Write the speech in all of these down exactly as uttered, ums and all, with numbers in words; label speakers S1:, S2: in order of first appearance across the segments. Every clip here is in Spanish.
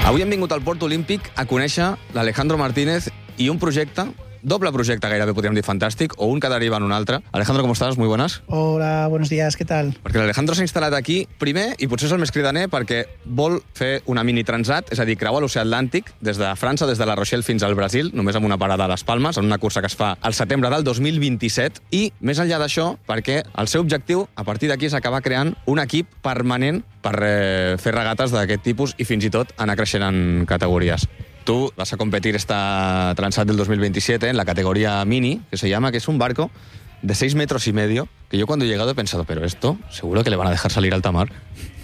S1: Avui hem vingut al Port Olímpic a conèixer l'Alejandro Martínez i un projecte, doble projecte gairebé podríem dir fantàstic, o un que deriva en un altre. Alejandro, ¿cómo estás? Muy buenas.
S2: Hola, buenos días, ¿qué tal?
S1: Perquè l'Alejandro s'ha instal·lat aquí, primer, i potser és el més cridaner, perquè vol fer una mini transat, és a dir, creuar l'oceà Atlàntic des de França, des de la Rochelle fins al Brasil, només amb una parada a les Palmes, en una cursa que es fa al setembre del dos mil vint-i-set, i més enllà d'això, perquè el seu objectiu, a partir d'aquí, és acabar creant un equip permanent per eh, fer regates d'aquest tipus i fins i tot anar creixent en categories. Tú vas a competir esta Transat del dos mil veintisiete en la categoría Mini, que se llama, que es un barco de seis metros y medio, que yo cuando he llegado he pensado, pero esto seguro que le van a dejar salir a alta mar.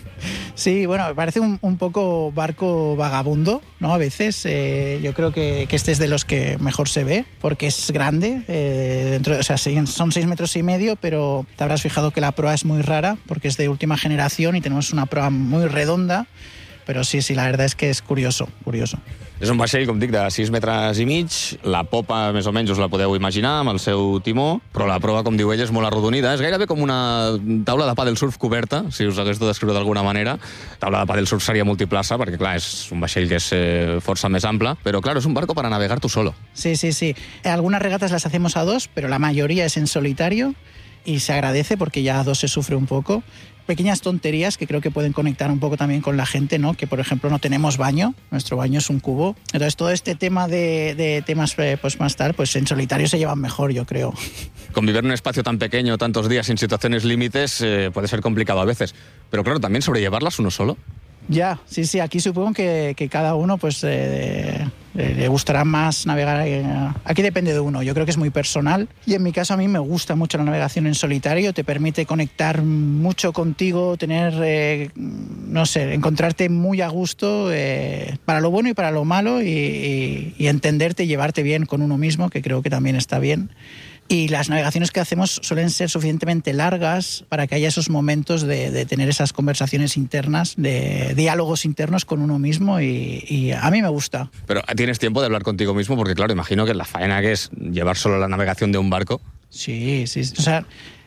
S2: Sí, bueno, me parece un, un poco barco vagabundo, ¿no? A veces eh, yo creo que, que este es de los que mejor se ve, porque es grande, eh, dentro, o sea, son seis metros y medio, pero te habrás fijado que la proa es muy rara, porque es de última generación y tenemos una proa muy redonda, però sí, sí, la verdad es que és curioso, curioso.
S1: És un vaixell, com dic, de sis metres i mig, la popa més o menys us la podeu imaginar amb el seu timó, però la proa, com diu ell, és molt arrodonida, és gairebé com una taula de pàdel surf coberta, si us hagués de descriure d'alguna manera. Taula de pàdel surf seria multiplaça, perquè clar, és un vaixell que és eh, força més ample, però claro, és un barco para navegar tú solo.
S2: Sí, sí, sí. Algunas regatas las hacemos a dos, pero la mayoría es en solitario, y se agradece porque ya a dos se sufre un poco. Pequeñas tonterías que creo que pueden conectar un poco también con la gente, ¿no? Que, por ejemplo, no tenemos baño, nuestro baño es un cubo. Entonces, todo este tema de, de temas pues más tal, pues en solitario se llevan mejor, yo creo.
S1: Convivir en un espacio tan pequeño, tantos días, sin situaciones límites, eh, puede ser complicado a veces. Pero claro, también sobrellevarlas uno solo.
S2: Ya, sí, sí, aquí supongo que, que cada uno pues eh, eh, le gustará más navegar. Eh, aquí depende de uno, yo creo que es muy personal y en mi caso a mí me gusta mucho la navegación en solitario, te permite conectar mucho contigo, tener, eh, no sé, encontrarte muy a gusto eh, para lo bueno y para lo malo y, y, y entenderte y llevarte bien con uno mismo, que creo que también está bien. Y las navegaciones que hacemos suelen ser suficientemente largas para que haya esos momentos de, de tener esas conversaciones internas, de diálogos internos con uno mismo y, y a mí me gusta.
S1: Pero ¿tienes tiempo de hablar contigo mismo? Porque claro, imagino que la faena que es llevar solo la navegación de un barco.
S2: Sí, sí, o sea,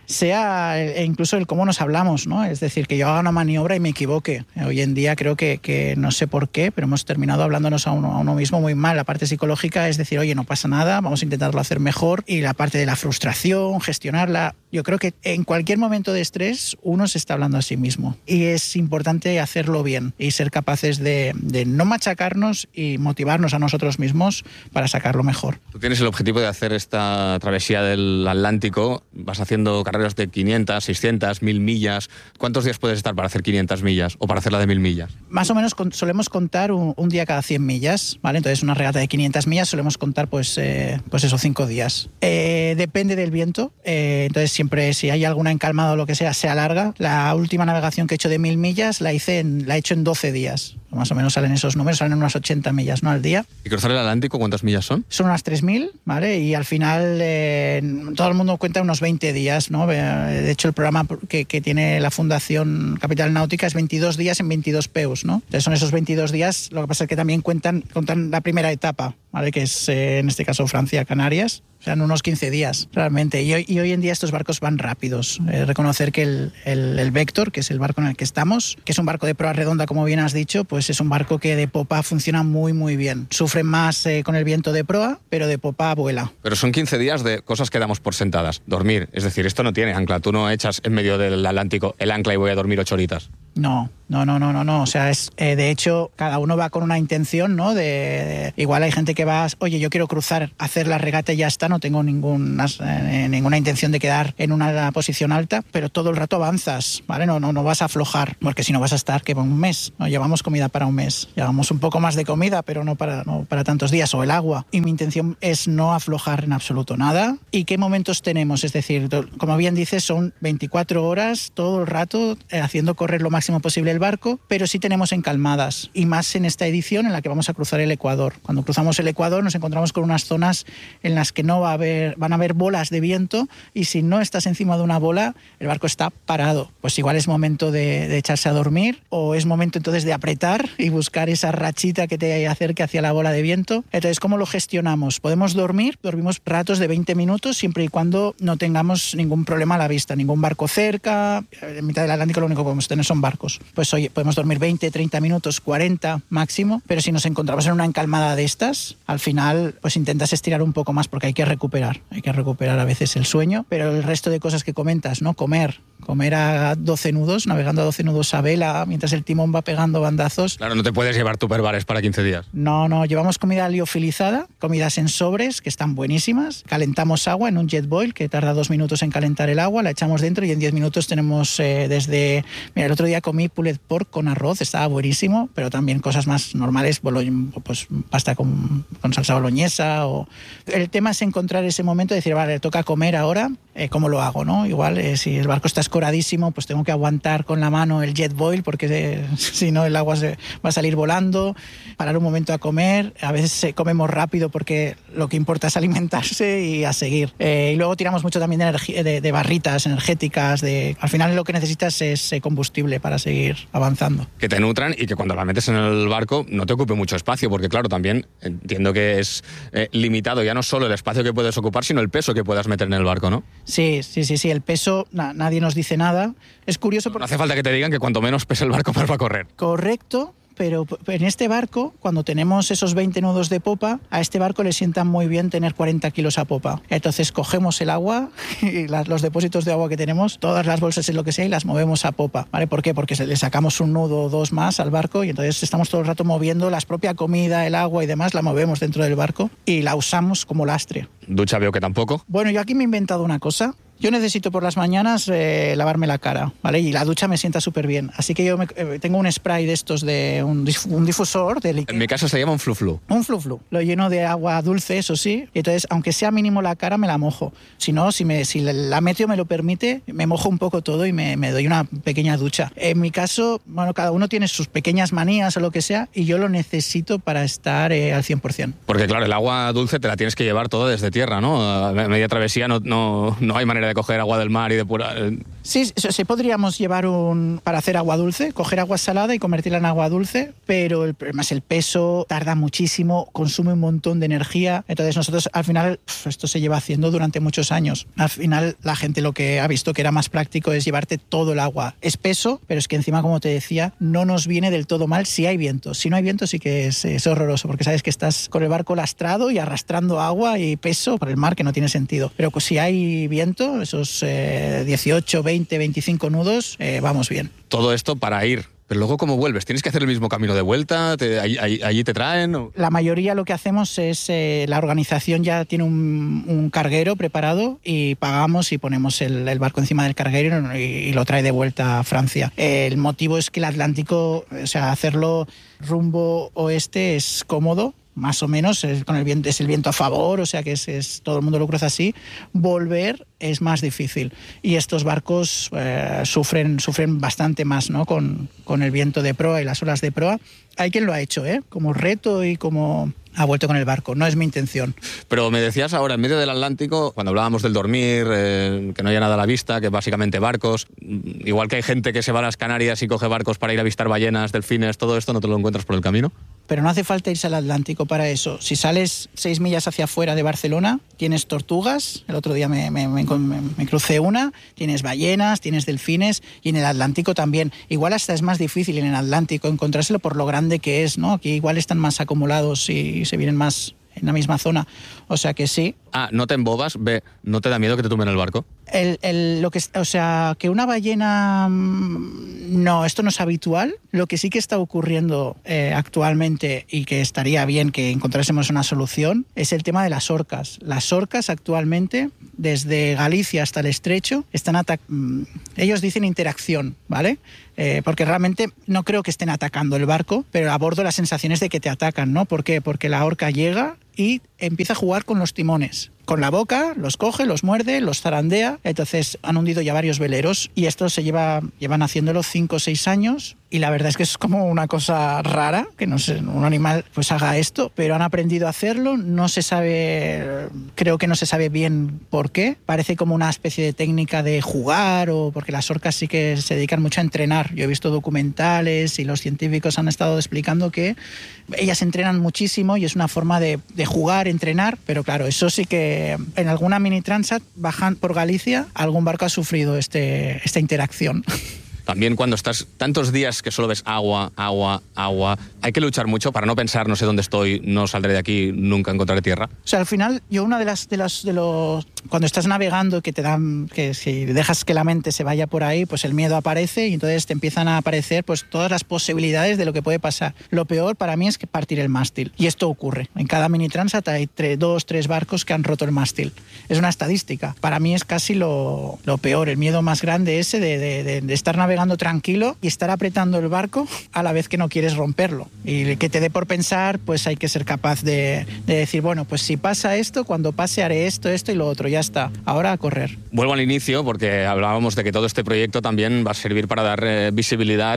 S2: sea incluso el cómo nos hablamos, ¿no? Es decir, que yo haga una maniobra y me equivoque. Hoy en día creo que, que no sé por qué, pero hemos terminado hablándonos a uno, a uno mismo muy mal. La parte psicológica es decir, oye, no pasa nada, vamos a intentarlo hacer mejor. Y la parte de la frustración, gestionarla. Yo creo que en cualquier momento de estrés uno se está hablando a sí mismo. Y es importante hacerlo bien y ser capaces de, de no machacarnos y motivarnos a nosotros mismos para sacarlo mejor.
S1: Tú tienes el objetivo de hacer esta travesía del Atlántico. Vas haciendo carreras de quinientas, seiscientas, mil millas. ¿Cuántos días puedes estar para hacer quinientas millas o para hacer la de mil millas?
S2: Más o menos con, solemos contar un, un día cada cien millas, ¿vale? Entonces una regata de quinientas millas solemos contar pues, eh, pues esos cinco días. Eh, depende del viento, eh, entonces siempre si hay alguna encalmada o lo que sea, se alarga. La última navegación que he hecho de mil millas la, hice en, la he hecho en doce días. Más o menos salen esos números, salen unas ochenta millas, ¿no? Al día.
S1: ¿Y cruzar el Atlántico cuántas millas son?
S2: Son unas tres mil, ¿vale? Y al final eh, todo el mundo cuenta unos veinte días, ¿no? De hecho, el programa que, que tiene la Fundación Capital Náutica es veintidós días en veintidós P E Us, ¿no? Entonces son esos veintidós días, lo que pasa es que también cuentan, cuentan la primera etapa, ¿vale? Que es eh, en este caso Francia, Canarias. O sea, en unos quince días, realmente. Y hoy, y hoy en día estos barcos van rápidos. Eh, reconocer que el, el, el Vector, que es el barco en el que estamos, que es un barco de proa redonda, como bien has dicho, pues es un barco que de popa funciona muy, muy bien. Sufre más eh, con el viento de proa, pero de popa vuela.
S1: Pero son quince días de cosas que damos por sentadas. Dormir, es decir, esto no tiene ancla. Tú no echas en medio del Atlántico el ancla y voy a dormir ocho horitas.
S2: No, no, no, no, no, no. O sea, es eh, de hecho, cada uno va con una intención, ¿no? De, de, igual hay gente que va, oye, yo quiero cruzar, hacer la regata y ya está, no tengo ninguna, eh, ninguna intención de quedar en una posición alta, pero todo el rato avanzas, ¿vale? No, no, no vas a aflojar, porque si no vas a estar, que un mes, ¿no? Llevamos comida para un mes, llevamos un poco más de comida, pero no para, no para tantos días, o el agua. Y mi intención es no aflojar en absoluto nada. ¿Y qué momentos tenemos? Es decir, como bien dices, son veinticuatro horas todo el rato eh, haciendo correr lo máximo posible el barco, pero sí tenemos encalmadas, y más en esta edición en la que vamos a cruzar el Ecuador. Cuando cruzamos el Ecuador nos encontramos con unas zonas en las que no va a haber, van a haber bolas de viento, y si no estás encima de una bola, el barco está parado. Pues igual es momento de, de echarse a dormir, o es momento entonces de apretar y buscar esa rachita que te acerque hacia la bola de viento. Entonces, ¿cómo lo gestionamos? Podemos dormir, dormimos ratos de veinte minutos, siempre y cuando no tengamos ningún problema a la vista, ningún barco cerca. En mitad del Atlántico lo único que podemos tener son barcos barcos. Pues oye, podemos dormir veinte, treinta minutos, cuarenta máximo, pero si nos encontramos en una encalmada de estas, al final pues intentas estirar un poco más porque hay que recuperar, hay que recuperar a veces el sueño, pero el resto de cosas que comentas, ¿no? Comer, comer a doce nudos, navegando a doce nudos a vela, mientras el timón va pegando bandazos.
S1: Claro, no te puedes llevar tupperwares para quince días.
S2: No, no, llevamos comida liofilizada, comidas en sobres, que están buenísimas, calentamos agua en un jet boil, que tarda dos minutos en calentar el agua, la echamos dentro y en diez minutos tenemos eh, desde... Mira, el otro día comí pulled pork con arroz, estaba buenísimo, pero también cosas más normales, bolo- pues pasta con, con salsa boloñesa. O... El tema es encontrar ese momento de decir, vale, toca comer ahora, eh, ¿cómo lo hago, no? Igual, eh, si el barco está escoradísimo, pues tengo que aguantar con la mano el jet boil, porque eh, si no el agua se va a salir volando, parar un momento a comer, a veces eh, comemos rápido porque lo que importa es alimentarse y a seguir. Eh, y luego tiramos mucho también de, energi- de, de barritas energéticas, de, al final lo que necesitas es eh, combustible para seguir avanzando.
S1: Que te nutran y que cuando la metes en el barco no te ocupe mucho espacio, porque claro, también entiendo que es eh, limitado ya no solo el espacio que puedes ocupar, sino el peso que puedas meter en el barco, ¿no?
S2: Sí, sí, sí, sí, el peso, na, nadie nos dice nada. Es curioso porque...
S1: No hace falta que te digan que cuanto menos pese el barco, más va a correr.
S2: Correcto. Pero en este barco, cuando tenemos esos veinte nudos de popa, a este barco le sientan muy bien tener cuarenta kilos a popa. Entonces cogemos el agua y las, los depósitos de agua que tenemos, todas las bolsas en lo que sea, y las movemos a popa. ¿Vale? ¿Por qué? Porque le sacamos un nudo o dos más al barco y entonces estamos todo el rato moviendo la propia comida, el agua y demás, la movemos dentro del barco y la usamos como lastre.
S1: Ducha veo que tampoco.
S2: Bueno, yo aquí me he inventado una cosa. Yo necesito por las mañanas eh, lavarme la cara, ¿vale? Y la ducha me sienta súper bien. Así que yo me, eh, tengo un spray de estos, de un, dif- un difusor de líquido.
S1: En mi caso se llama un flu-flu.
S2: Un flu-flu. Lo lleno de agua dulce, eso sí. Y entonces, aunque sea mínimo la cara, me la mojo. Si no, si, me, si la meteo me lo permite, me mojo un poco todo y me, me doy una pequeña ducha. En mi caso, bueno, cada uno tiene sus pequeñas manías o lo que sea, y yo lo necesito para estar eh, al cien por ciento.
S1: Porque claro, el agua dulce te la tienes que llevar toda desde tierra, ¿no? A media travesía no, no, no hay manera de coger agua del mar y depurar.
S2: Sí, sí, podríamos llevar un... para hacer agua dulce, coger agua salada y convertirla en agua dulce, pero el problema es el peso, tarda muchísimo, consume un montón de energía. Entonces nosotros al final, pf, esto se lleva haciendo durante muchos años. Al final la gente lo que ha visto que era más práctico es llevarte todo el agua. Espeso, pero es que encima, como te decía, no nos viene del todo mal si hay viento. Si no hay viento sí que es, es horroroso, porque sabes que estás con el barco lastrado y arrastrando agua y peso por el mar, que no tiene sentido. Pero pues, si hay viento, esos eh, dieciocho, veinte, veinticinco nudos, eh, vamos bien.
S1: Todo esto para ir. Pero luego, ¿cómo vuelves? ¿Tienes que hacer el mismo camino de vuelta? ¿Te, allí, allí, allí te traen? ¿O?
S2: La mayoría lo que hacemos es, eh, la organización ya tiene un, un carguero preparado y pagamos y ponemos el, el barco encima del carguero y, y lo trae de vuelta a Francia. El motivo es que el Atlántico, o sea, hacerlo rumbo oeste es cómodo, más o menos, es, con el viento, es el viento a favor, o sea que es, es, todo el mundo lo cruza así. Volver es más difícil y estos barcos eh, sufren, sufren bastante más, ¿no? con, con el viento de proa y las olas de proa. Hay quien lo ha hecho, ¿eh? Como reto y como... ha vuelto con el barco, no es mi intención.
S1: Pero me decías ahora, en medio del Atlántico, cuando hablábamos del dormir, eh, que no haya nada a la vista, que básicamente barcos, igual que hay gente que se va a las Canarias y coge barcos para ir a avistar ballenas, delfines, todo esto, ¿no te lo encuentras por el camino?
S2: Pero no hace falta irse al Atlántico para eso. Si sales seis millas hacia afuera de Barcelona, tienes tortugas, el otro día me, me, me, me crucé una, tienes ballenas, tienes delfines, y en el Atlántico también. Igual hasta es más difícil en el Atlántico encontrárselo por lo grande que es, ¿no? Aquí igual están más acumulados y se vienen más en la misma zona. O sea que sí.
S1: A, no te embobas, B, ¿no te da miedo que te tumben el barco?
S2: El, el, lo que, o sea, que una ballena... No, esto no es habitual. Lo que sí que está ocurriendo eh, actualmente y que estaría bien que encontrásemos una solución es el tema de las orcas. Las orcas actualmente, desde Galicia hasta el Estrecho, están atacando... Ellos dicen interacción, ¿vale? Eh, porque realmente no creo que estén atacando el barco, pero a bordo la sensación es de que te atacan, ¿no? ¿Por qué? Porque la orca llega y empieza a jugar con los timones. Con la boca, los coge, los muerde, los zarandea. Entonces han hundido ya varios veleros y esto se lleva, llevan haciéndolo cinco o seis años. Y la verdad es que es como una cosa rara, que no sé, un animal pues haga esto, pero han aprendido a hacerlo. No se sabe, creo que no se sabe bien por qué. Parece como una especie de técnica de jugar, o porque las orcas sí que se dedican mucho a entrenar. Yo he visto documentales y los científicos han estado explicando que ellas entrenan muchísimo y es una forma de, de jugar, entrenar, pero claro, eso sí que en alguna mini transat bajan por Galicia, algún barco ha sufrido este, esta interacción.
S1: también cuando estás tantos días que solo ves agua, agua, agua, hay que luchar mucho para no pensar, no sé dónde estoy, no saldré de aquí, nunca encontraré tierra.
S2: O sea, al final, yo una de las, de las, de los, cuando estás navegando, que te dan, que si dejas que la mente se vaya por ahí, pues el miedo aparece y entonces te empiezan a aparecer pues todas las posibilidades de lo que puede pasar. Lo peor para mí es que partir el mástil. Y esto ocurre. En cada mini transat hay tres, dos, tres barcos que han roto el mástil. Es una estadística. Para mí es casi lo, lo peor, el miedo más grande ese de, de, de, de estar navegando tranquilo y estar apretando el barco a la vez que no quieres romperlo. Y que te dé por pensar, pues hay que ser capaz de, de decir, bueno, pues si pasa esto, cuando pase haré esto, esto y lo otro, ya está. Ahora a correr.
S1: Vuelvo al inicio porque hablábamos de que todo este proyecto también va a servir para dar eh, visibilidad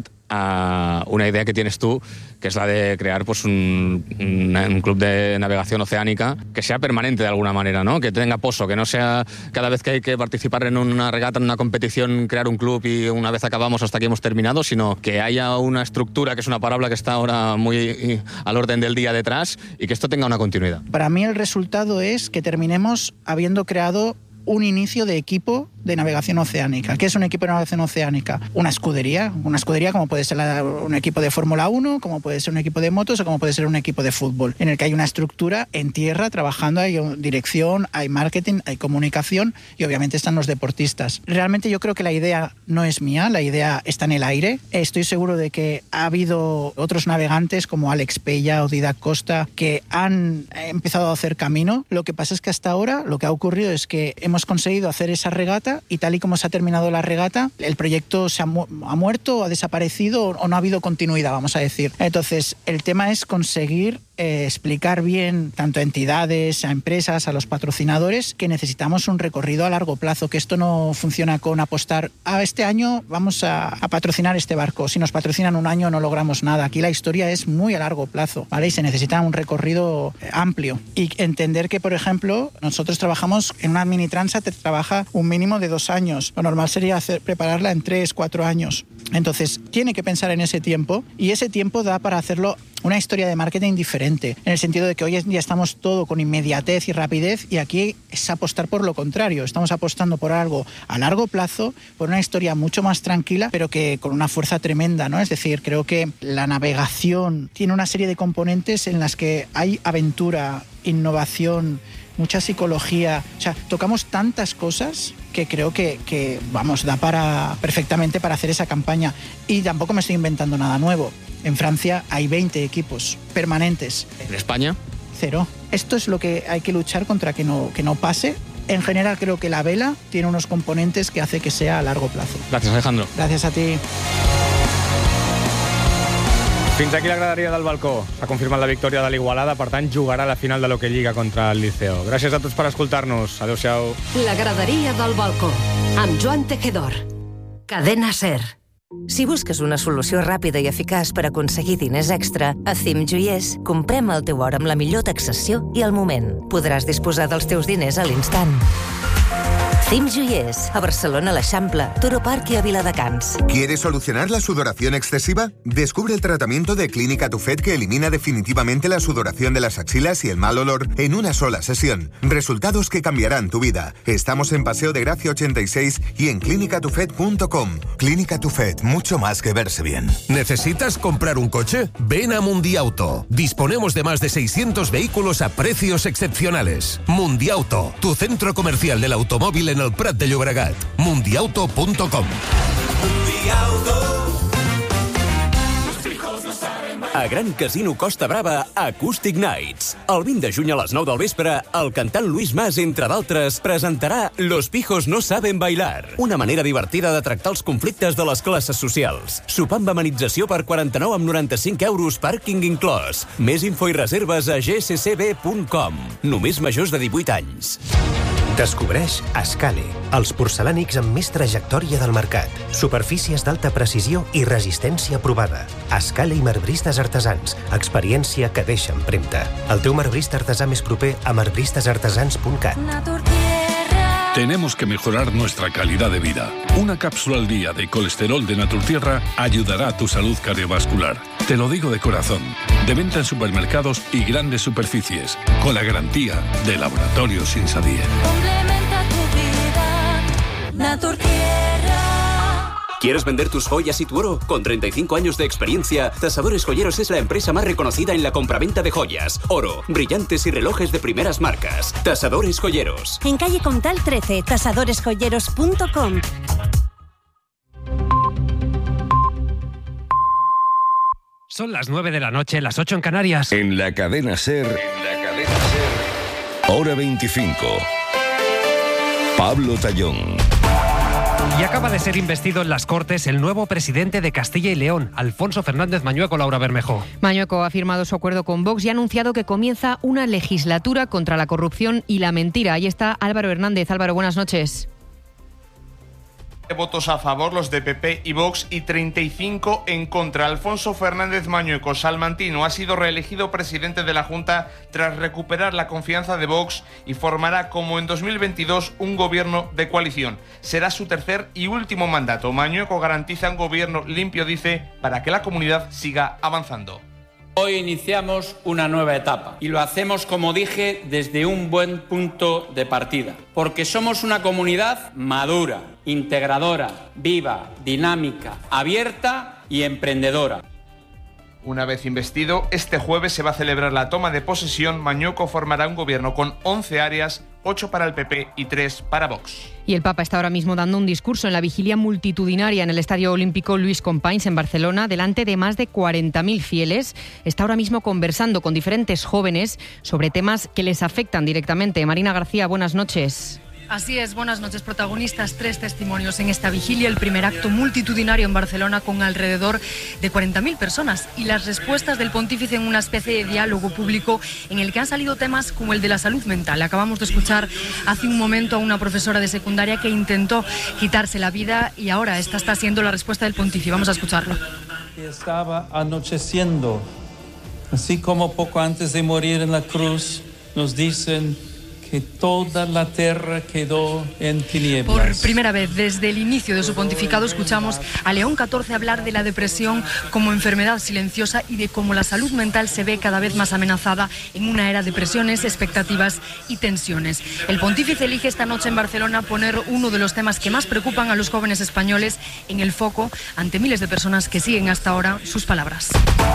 S1: a una idea que tienes tú, que es la de crear pues un, un, un club de navegación oceánica que sea permanente de alguna manera, ¿no? Que tenga pozo, que no sea cada vez que hay que participar en una regata, en una competición, crear un club y una vez acabamos hasta aquí hemos terminado, sino que haya una estructura, que es una palabra que está ahora muy al orden del día detrás, y que esto tenga una continuidad.
S2: Para mí el resultado es que terminemos habiendo creado un inicio de equipo de navegación oceánica. ¿Qué es un equipo de navegación oceánica? Una escudería. Una escudería como puede ser la, un equipo de Fórmula uno, como puede ser un equipo de motos o como puede ser un equipo de fútbol, en el que hay una estructura en tierra trabajando, hay dirección, hay marketing, hay comunicación y obviamente están los deportistas. Realmente yo creo que la idea no es mía, la idea está en el aire. Estoy seguro de que ha habido otros navegantes como Alex Pella o Didac Costa que han empezado a hacer camino. Lo que pasa es que hasta ahora lo que ha ocurrido es que hemos conseguido hacer esa regata y tal y como se ha terminado la regata, el proyecto se ha, mu- ha muerto o ha desaparecido o, o no ha habido continuidad, vamos a decir. Entonces, el tema es conseguir eh, explicar bien tanto a entidades, a empresas, a los patrocinadores, que necesitamos un recorrido a largo plazo, que esto no funciona con apostar a este año vamos a, a patrocinar este barco. Si nos patrocinan un año no logramos nada. Aquí la historia es muy a largo plazo, ¿vale? Y se necesita un recorrido amplio. Y entender que, por ejemplo, nosotros trabajamos en una mini transat, te trabaja un mínimo de dos años. Lo normal sería hacer, prepararla en tres, cuatro años. Entonces, tiene que pensar en ese tiempo y ese tiempo da para hacerlo una historia de marketing diferente, en el sentido de que hoy en día estamos todo con inmediatez y rapidez y aquí es apostar por lo contrario. Estamos apostando por algo a largo plazo, por una historia mucho más tranquila, pero que con una fuerza tremenda, ¿no? Es decir, creo que la navegación tiene una serie de componentes en las que hay aventura, innovación, mucha psicología. O sea, tocamos tantas cosas que creo que, que, vamos, da para perfectamente para hacer esa campaña. Y tampoco me estoy inventando nada nuevo. En Francia hay veinte equipos permanentes.
S1: ¿En España?
S2: Cero. Esto es lo que hay que luchar contra que no, que no pase. En general creo que la vela tiene unos componentes que hace que sea a largo plazo.
S1: Gracias, Alejandro.
S2: Gracias a ti.
S3: Fins aquí la graderia del balcó. S'ha confirmat la victòria de l'Igualada, per tant, jugarà la final de l'Hockey Lliga contra el Liceo. Gràcies a tots per escoltar-nos. Adéu-siau.
S4: La graderia del balcó, amb Joan Tejedor. Cadena SER. Si busques una solució ràpida i eficaç per aconseguir diners extra, a Cim Joiers comprem el teu or amb la millor taxació i al moment. Podràs disposar dels teus diners a l'instant. Cim Joiers, a Barcelona, l'Eixample, Toro Park y a Viladecans.
S5: ¿Quieres solucionar la sudoración excesiva? Descubre el tratamiento de Clínica Tufet que elimina definitivamente la sudoración de las axilas y el mal olor en una sola sesión. Resultados que cambiarán tu vida. Estamos en Paseo de Gracia ochenta y seis y en clínica tufet punto com. Clínica Tufet, mucho más que verse bien.
S6: ¿Necesitas comprar un coche? Ven a Mundiauto. Disponemos de más de seiscientos vehículos a precios excepcionales. Mundiauto, tu centro comercial del automóvil en el Prat de Llobregat. mundiauto punto com.
S7: A Gran Casino Costa Brava, Acoustic Nights. El vint de juny a les nou del vespre, el cantant Luis Mas, entre d'altres, presentarà Los pijos no saben bailar, una manera divertida de tractar els conflictes de les classes socials. Sopar amb amenització per quaranta-nou amb noranta-cinc euros, pàrquing inclòs. Més info i reserves a g c c b punt com. Només majors de divuit anys.
S8: Descobreix Ascale, els porcelànics amb més trajectòria del mercat. Superfícies d'alta precisió i resistència provada. Ascale i marbristes artesans. Experiència que deixa empremta. El teu marbrista artesà més proper a marbristes artesans punt cat.
S9: Tenemos que mejorar nuestra calidad de vida. Una cápsula al día de colesterol de Naturtierra ayudará a tu salud cardiovascular. Te lo digo de corazón. De venta en supermercados y grandes superficies, con la garantía de Laboratorios Insadier.
S10: Complementa tu vida, Naturtierra.
S7: ¿Quieres vender tus joyas y tu oro? Con treinta y cinco años de experiencia, Tasadores Joyeros es la empresa más reconocida en la compraventa de joyas, oro, brillantes y relojes de primeras marcas. Tasadores Joyeros.
S10: En calle Comtal trece, tasadores joyeros punto com.
S11: Son las nueve de la noche, las ocho en Canarias.
S6: En la cadena SER, en la cadena SER, Hora veinticinco. Pablo Tallón.
S11: Y acaba de ser investido en las Cortes el nuevo presidente de Castilla y León, Alfonso Fernández Mañueco. Laura Bermejo.
S12: Mañueco ha firmado su acuerdo con Vox y ha anunciado que comienza una legislatura contra la corrupción y la mentira. Ahí está Álvaro Hernández. Álvaro, buenas noches.
S13: Votos a favor los de P P y Vox y treinta y cinco en contra. Alfonso Fernández Mañueco, salmantino, ha sido reelegido presidente de la Junta tras recuperar la confianza de Vox y formará, como en dos mil veintidós, un gobierno de coalición. Será su tercer y último mandato. Mañueco garantiza un gobierno limpio, dice, para que la comunidad siga avanzando.
S14: Hoy iniciamos una nueva etapa y lo hacemos, como dije, desde un buen punto de partida, porque somos una comunidad madura, integradora, viva, dinámica, abierta y emprendedora.
S13: Una vez investido, este jueves se va a celebrar la toma de posesión. Mañueco formará un gobierno con once áreas, ocho para el P P y tres para Vox.
S12: Y el Papa está ahora mismo dando un discurso en la vigilia multitudinaria en el Estadio Olímpico Luis Companys en Barcelona, delante de más de cuarenta mil fieles. Está ahora mismo conversando con diferentes jóvenes sobre temas que les afectan directamente. Marina García, buenas noches.
S15: Así es, buenas noches. Protagonistas, tres testimonios en esta vigilia, el primer acto multitudinario en Barcelona con alrededor de cuarenta mil personas y las respuestas del pontífice en una especie de diálogo público en el que han salido temas como el de la salud mental. Acabamos de escuchar hace un momento a una profesora de secundaria que intentó quitarse la vida y ahora esta está siendo la respuesta del pontífice. Vamos a escucharlo.
S16: Estaba anocheciendo, así como poco antes de morir en la cruz nos dicen que toda la tierra quedó en tinieblas.
S15: Por primera vez desde el inicio de su pontificado escuchamos a León catorce hablar de la depresión como enfermedad silenciosa y de cómo la salud mental se ve cada vez más amenazada en una era de presiones, expectativas y tensiones. El pontífice elige esta noche en Barcelona poner uno de los temas que más preocupan a los jóvenes españoles en el foco ante miles de personas que siguen hasta ahora sus palabras.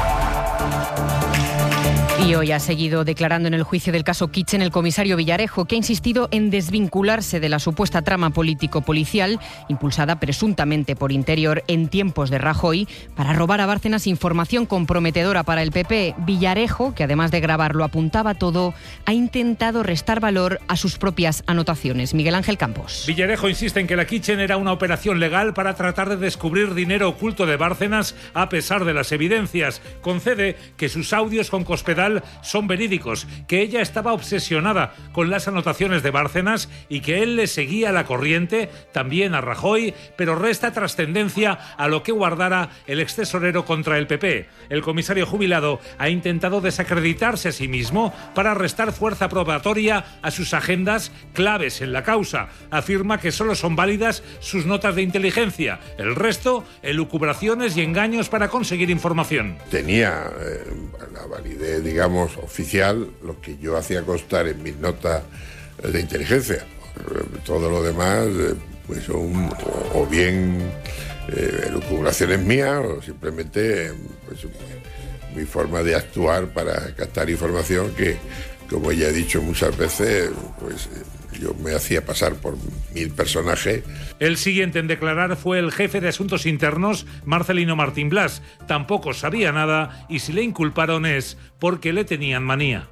S12: Y hoy ha seguido declarando en el juicio del caso Kitchen el comisario Villarejo, que ha insistido en desvincularse de la supuesta trama político-policial impulsada presuntamente por Interior en tiempos de Rajoy para robar a Bárcenas información comprometedora para el P P. Villarejo, que además de grabar lo apuntaba todo, ha intentado restar valor a sus propias anotaciones. Miguel Ángel Campos.
S17: Villarejo insiste en que la Kitchen era una operación legal para tratar de descubrir dinero oculto de Bárcenas a pesar de las evidencias. Concede que sus audios con Cospedal son verídicos, que ella estaba obsesionada con las anotaciones de Bárcenas y que él le seguía la corriente, también a Rajoy, pero resta trascendencia a lo que guardara el extesorero contra el P P. El comisario jubilado ha intentado desacreditarse a sí mismo para restar fuerza probatoria a sus agendas claves en la causa. Afirma que solo son válidas sus notas de inteligencia, el resto, elucubraciones y engaños para conseguir información.
S18: Tenía eh, la validez, digamos, digamos, oficial, lo que yo hacía constar en mis notas de inteligencia. Todo lo demás, pues son o bien eh, elucubraciones mías o simplemente pues, mi forma de actuar para captar información que, como ya he dicho muchas veces, pues yo me hacía pasar por mil personajes.
S17: El siguiente en declarar fue el jefe de Asuntos Internos, Marcelino Martín Blas. Tampoco sabía nada y si le inculparon es porque le tenían manía.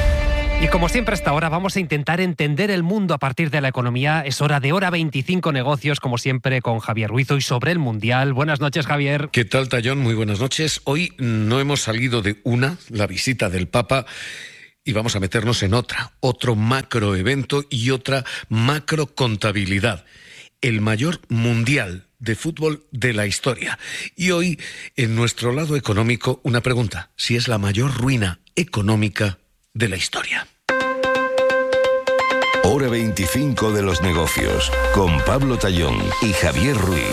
S11: Y como siempre hasta ahora vamos a intentar entender el mundo a partir de la economía. Es hora de Hora veinticinco Negocios, como siempre con Javier Ruiz, hoy sobre el Mundial. Buenas noches, Javier.
S19: ¿Qué tal, Tallón? Muy buenas noches. Hoy no hemos salido de una, la visita del Papa, y vamos a meternos en otra, otro macroevento y otra macrocontabilidad. El mayor mundial de fútbol de la historia. Y hoy, en nuestro lado económico, una pregunta: si es la mayor ruina económica de la historia.
S6: Hora veinticinco de los negocios, con Pablo Tallón y Javier Ruiz.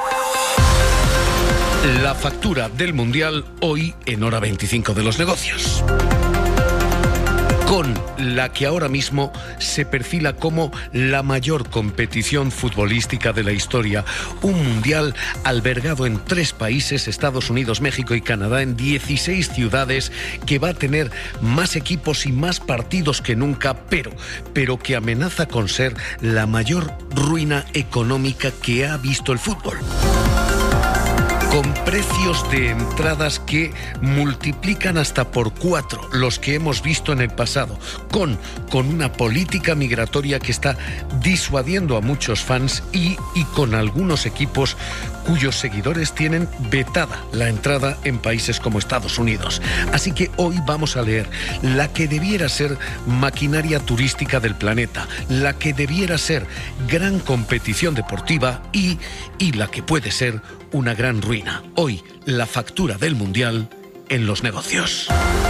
S19: La factura del mundial hoy en Hora veinticinco de los negocios. con la que ahora mismo se perfila como la mayor competición futbolística de la historia. Un mundial albergado en tres países, Estados Unidos, México y Canadá, en dieciséis ciudades, que va a tener más equipos y más partidos que nunca, pero, pero que amenaza con ser la mayor ruina económica que ha visto el fútbol. Con precios de entradas que multiplican hasta por cuatro los que hemos visto en el pasado, con, con una política migratoria que está disuadiendo a muchos fans y, y con algunos equipos cuyos seguidores tienen vetada la entrada en países como Estados Unidos. Así que hoy vamos a leer la que debiera ser maquinaria turística del planeta, la que debiera ser gran competición deportiva y, y la que puede ser una gran ruina. Hoy, la factura del Mundial en los negocios.